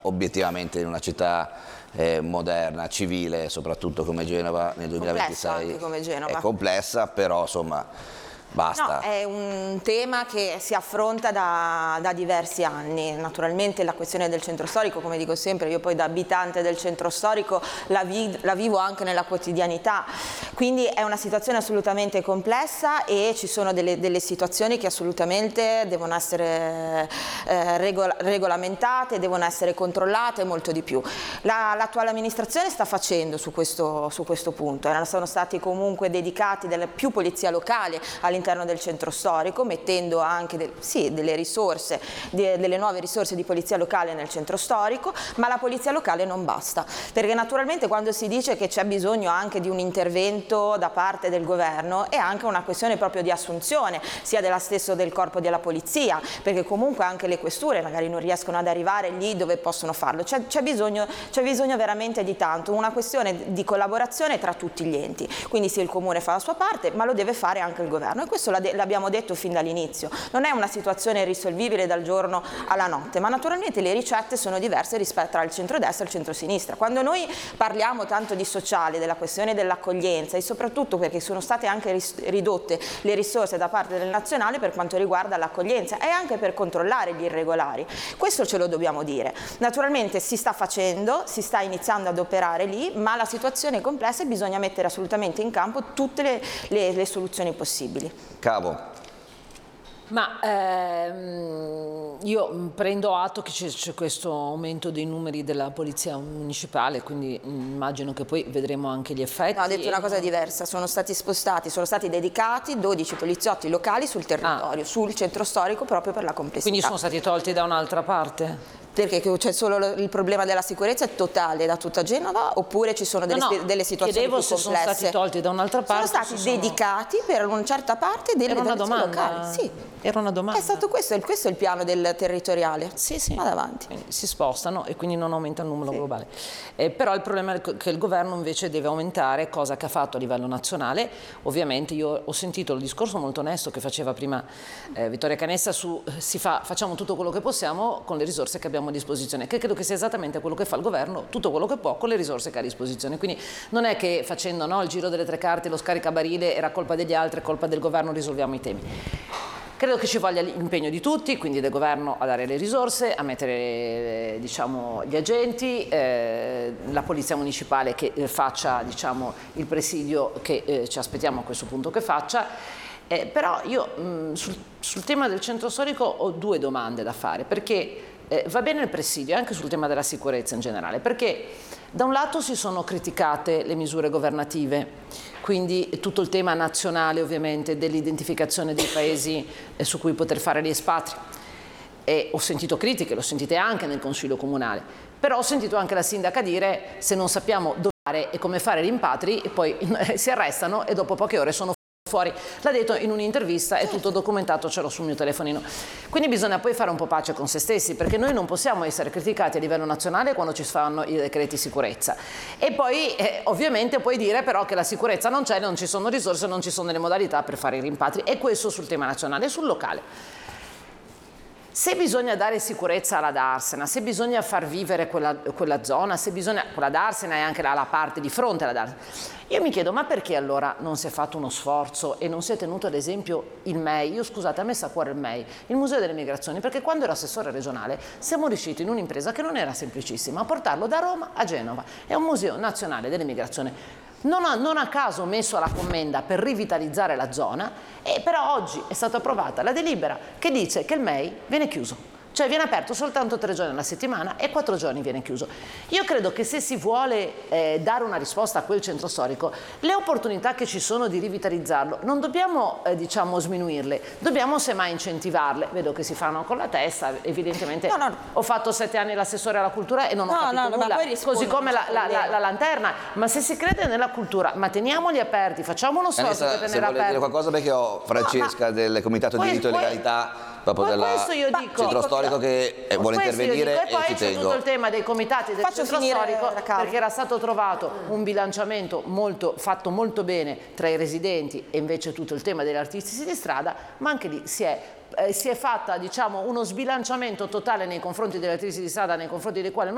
obiettivamente in una città moderna, civile, soprattutto come Genova nel 2026 come Genova. È complessa, però insomma basta. No, è un tema che si affronta da diversi anni. Naturalmente la questione del centro storico, come dico sempre, io poi da abitante del centro storico la vivo anche nella quotidianità, quindi è una situazione assolutamente complessa e ci sono delle situazioni che assolutamente devono essere regolamentate, devono essere controllate e molto di più. L'attuale amministrazione sta facendo su questo punto, sono stati comunque dedicati più polizia locale all'interno del centro storico, mettendo anche delle risorse, delle nuove risorse di polizia locale nel centro storico, ma la polizia locale non basta, perché naturalmente quando si dice che c'è bisogno anche di un intervento da parte del governo è anche una questione proprio di assunzione, sia della stesso del corpo della polizia, perché comunque anche le questure magari non riescono ad arrivare lì dove possono farlo, c'è bisogno veramente di tanto, una questione di collaborazione tra tutti gli enti, quindi se il comune fa la sua parte, ma lo deve fare anche il governo. Questo l'abbiamo detto fin dall'inizio, non è una situazione irrisolvibile dal giorno alla notte, ma naturalmente le ricette sono diverse rispetto al centrodestra e al centrosinistra. Quando noi parliamo tanto di sociale, della questione dell'accoglienza e soprattutto perché sono state anche ridotte le risorse da parte del nazionale per quanto riguarda l'accoglienza e anche per controllare gli irregolari, questo ce lo dobbiamo dire. Naturalmente si sta facendo, si sta iniziando ad operare lì, ma la situazione è complessa e bisogna mettere assolutamente in campo tutte le soluzioni possibili. Cavo. Ma io prendo atto che c'è questo aumento dei numeri della polizia municipale, quindi immagino che poi vedremo anche gli effetti. No, ho detto una cosa diversa, sono stati spostati, sono stati dedicati 12 poliziotti locali sul territorio, sul centro storico proprio per la complessità. Quindi sono stati tolti da un'altra parte? Perché c'è solo il problema della sicurezza totale da tutta Genova oppure ci sono delle situazioni più complesse? Sono stati tolti da un'altra parte. Sono stati dedicati per una certa parte delle polizia locali. Sì. Era una domanda. È stato questo è il piano del territoriale. Sì, sì. Vado avanti. Si spostano e quindi non aumenta il numero globale. Però il problema è che il governo invece deve aumentare, cosa che ha fatto a livello nazionale. Ovviamente io ho sentito il discorso molto onesto che faceva prima Vittoria Canessa su facciamo tutto quello che possiamo con le risorse che abbiamo a disposizione, che credo che sia esattamente quello che fa il governo, tutto quello che può con le risorse che ha a disposizione. Quindi non è che facendo il giro delle tre carte, lo scaricabarile era colpa degli altri, è colpa del governo, risolviamo i temi. Credo che ci voglia l'impegno di tutti, quindi del governo a dare le risorse, a mettere gli agenti, la polizia municipale che faccia il presidio che ci aspettiamo a questo punto che faccia. Però io sul tema del centro storico ho due domande da fare, perché va bene il presidio anche sul tema della sicurezza in generale, perché da un lato si sono criticate le misure governative, quindi tutto il tema nazionale ovviamente dell'identificazione dei paesi su cui poter fare gli espatri, e ho sentito critiche, lo sentite anche nel Consiglio Comunale, però ho sentito anche la sindaca dire se non sappiamo dove fare e come fare rimpatri, poi si arrestano e dopo poche ore sono fuori. L'ha detto in un'intervista, è tutto documentato, ce l'ho sul mio telefonino. Quindi bisogna poi fare un po' pace con se stessi, perché noi non possiamo essere criticati a livello nazionale quando ci fanno i decreti sicurezza. E poi ovviamente puoi dire però che la sicurezza non c'è, non ci sono risorse, non ci sono le modalità per fare i rimpatri. E questo sul tema nazionale. Sul locale, se bisogna dare sicurezza alla Darsena, se bisogna far vivere quella zona, se bisogna, quella Darsena e anche la parte di fronte alla Darsena, io mi chiedo, ma perché allora non si è fatto uno sforzo e non si è tenuto ad esempio il MEI? Io scusate, a me sa cuore il MEI, il Museo delle Migrazioni, perché quando ero assessore regionale siamo riusciti in un'impresa che non era semplicissima a portarlo da Roma a Genova. È un museo nazionale delle migrazioni. Non a caso messo alla commenda per rivitalizzare la zona, e però oggi è stata approvata la delibera che dice che il MEI viene chiuso. Cioè viene aperto soltanto 3 giorni alla settimana e 4 giorni viene chiuso. Io credo che se si vuole dare una risposta a quel centro storico, le opportunità che ci sono di rivitalizzarlo non dobbiamo sminuirle, dobbiamo semmai incentivarle. Vedo che si fanno con la testa, evidentemente ho fatto 7 anni l'assessore alla cultura e non ho capito nulla, così come la lanterna, ma se si crede nella cultura, ma teniamoli aperti, facciamo uno sforzo per tenere aperti. Dire qualcosa, perché ho Francesca del Comitato di Diritto e Legalità proprio del centro storico che vuole intervenire, e poi c'è tutto il tema dei comitati del centro storico, perché era stato trovato un bilanciamento fatto molto bene tra i residenti e invece tutto il tema degli artisti di strada, ma anche lì si è fatta uno sbilanciamento totale nei confronti degli artisti di strada, nei confronti dei quali non